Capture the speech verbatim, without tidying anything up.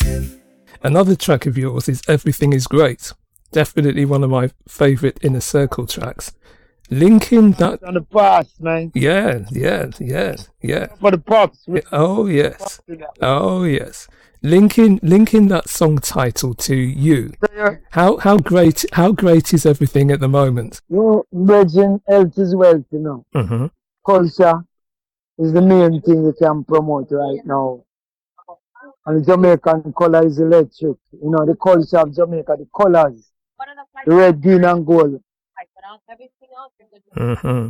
Another track of yours is Everything Is Great. Definitely one of my favourite Inner Circle tracks. Linking that... On the past, man. Yeah, yeah, yeah, yeah. For the pops. Oh, yes. Oh, yes. Linking linking that song title to you. How how great how great is everything at the moment? You know, Virgin health is wealth, you know. Mm-hmm. Culture is the main thing you can promote right now. And the Jamaican colour is electric. You know, the culture of Jamaica, the colours. The red, green and gold. Mm-hmm.